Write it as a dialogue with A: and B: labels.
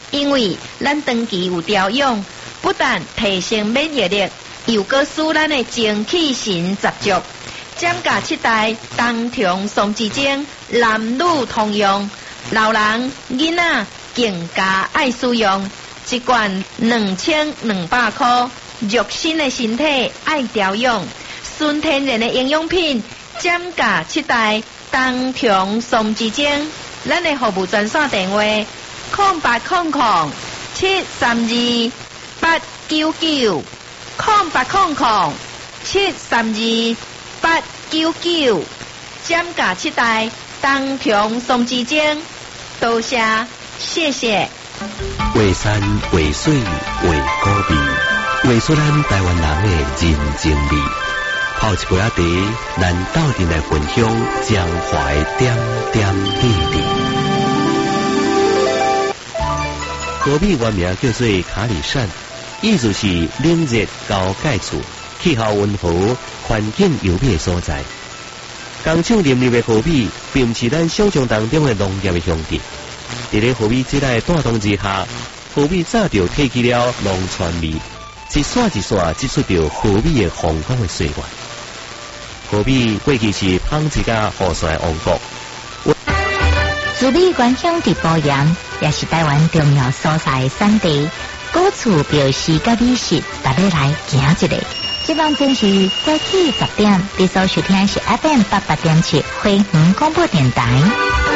A: 因为咱长期有调养，不但提升免疫力，又搁使咱的精气神十足。giảm价7代，冬虫松子精，男女通用，老人、囡仔更加爱使用。一罐2200块，肉身的身体爱调养，纯天然的营养品，giảm价7代，冬虫松子精。咱的服务专线电话：0800-732-899，0800-732-899，減價7代，冬蟲松子精。多謝，謝謝。
B: 畫山畫水畫古味，畫出咱台灣人的人情味。泡一杯仔茶，咱鬥陣來分享江淮點點滴滴。古味原名叫做卡里山，意思是冷熱高解厝，氣候溫和、環境優美的所在。工廠林立的河米，並唔是咱想象當中的農業的鄉鎮。在咧河米這類帶動之下，河米早就提起了農傳味，一線一線接觸到河米的風光的歲月。河米過去是芳一家河山的王國。
C: 玉里縣鄉伫埔鹽，也是台灣重要所在的產地。古厝標示甲美食，大家來行一個。這幫真是早起10點，你所收聽是 FM 88.7 花園廣播電台。